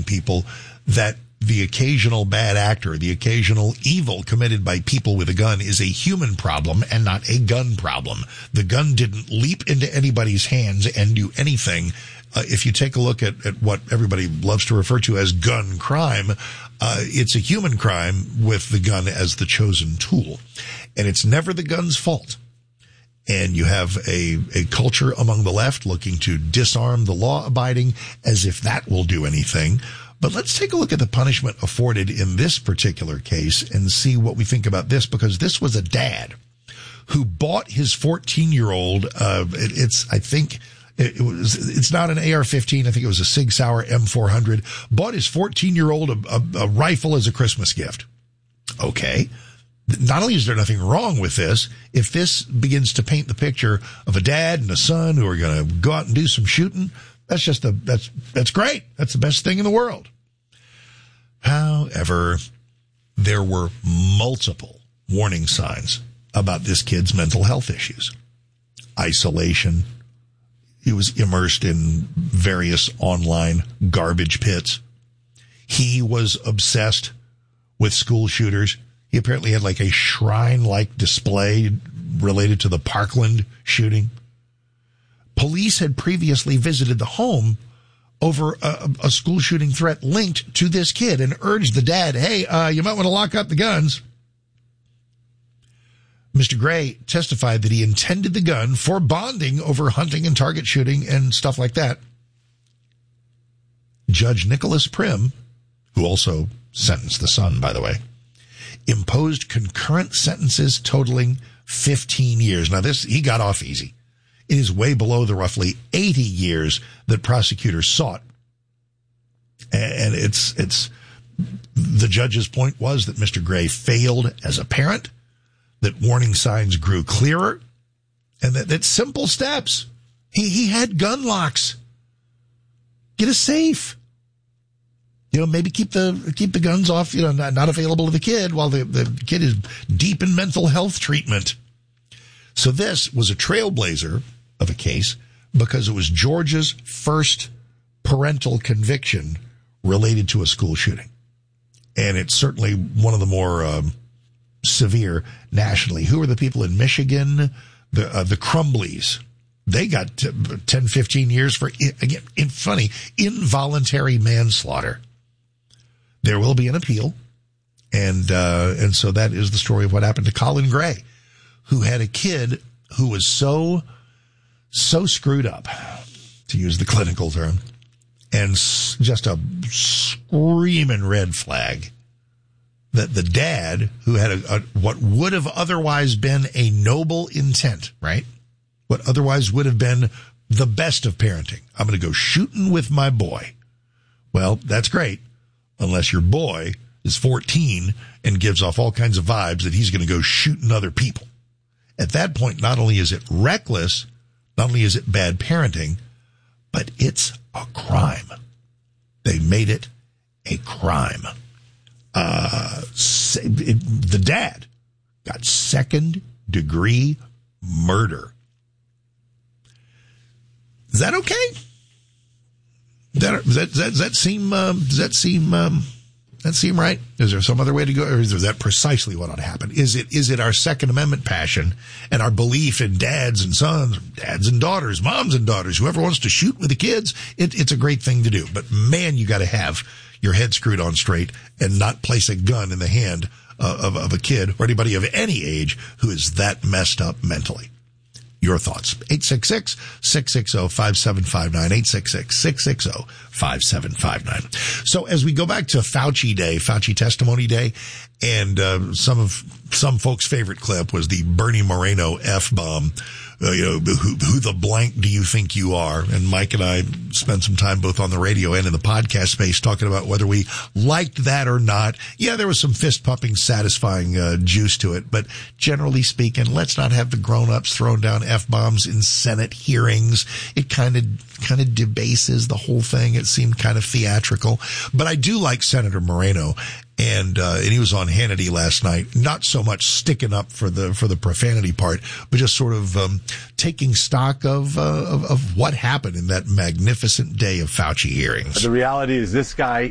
reminding people that the occasional bad actor, the occasional evil committed by people with a gun is a human problem and not a gun problem. The gun didn't leap into anybody's hands and do anything. If you take a look at what everybody loves to refer to as gun crime, it's a human crime with the gun as the chosen tool. And it's never the gun's fault. And you have a culture among the left looking to disarm the law-abiding as if that will do anything. But let's take a look at the punishment afforded in this particular case and see what we think about this, because this was a dad who bought his 14-year-old, it's not an AR-15, I think it was a Sig Sauer M400, bought his 14-year-old a rifle as a Christmas gift. Okay. Not only is there nothing wrong with this, if this begins to paint the picture of a dad and a son who are going to go out and do some shooting, that's great. That's the best thing in the world. However, there were multiple warning signs about this kid's mental health issues. Isolation. He was immersed in various online garbage pits. He was obsessed with school shooters. He apparently had like a shrine-like display related to the Parkland shooting. Police had previously visited the home over a school shooting threat linked to this kid and urged the dad, hey, you might want to lock up the guns. Mr. Gray testified that he intended the gun for bonding over hunting and target shooting and stuff like that. Judge Nicholas Prim, who also sentenced the son, by the way, imposed concurrent sentences totaling 15 years. Now, he got off easy. It is way below the roughly 80 years that prosecutors sought. And it's the judge's point was that Mr. Gray failed as a parent, that warning signs grew clearer, and that simple steps. He had gun locks. Get a safe. Maybe keep the guns off, not available to the kid while the kid is deep in mental health treatment. So this was a trailblazer of a case because it was Georgia's first parental conviction related to a school shooting. And it's certainly one of the more severe nationally. Who are the people in Michigan? The Crumbleys. They got 10, 15 years for, again, involuntary manslaughter. There will be an appeal. And so that is the story of what happened to Colin Gray, who had a kid who was so screwed up, to use the clinical term, and just a screaming red flag, that the dad, who had what would have otherwise been a noble intent, right? What otherwise would have been the best of parenting. I'm going to go shooting with my boy. Well, that's great, unless your boy is 14 and gives off all kinds of vibes that he's going to go shooting other people. At that point, not only is it reckless, not only is it bad parenting, but it's a crime. They made it a crime. The dad got second-degree murder. Is that okay? Does that seem right? Is there some other way to go, or is that precisely what ought to happen? Is it our Second Amendment passion and our belief in dads and sons, dads and daughters, moms and daughters, whoever wants to shoot with the kids? It's a great thing to do, but man, you got to have your head screwed on straight and not place a gun in the hand of a kid or anybody of any age who is that messed up mentally. Your thoughts. 866-660-5759. 866-660-5759. So as we go back to Fauci Testimony Day, and some folks' favorite clip was the Bernie Moreno F-bomb. Who the blank do you think you are? And Mike and I spent some time both on the radio and in the podcast space talking about whether we liked that or not. Yeah, there was some fist-pumping, satisfying juice to it, but generally speaking, let's not have the grown-ups throwing down F-bombs in Senate hearings. It kind of debases the whole thing. It seemed kind of theatrical. But I do like Senator Moreno. And he was on Hannity last night, not so much sticking up for the profanity part, but just sort of taking stock of what happened in that magnificent day of Fauci hearings. The reality is this guy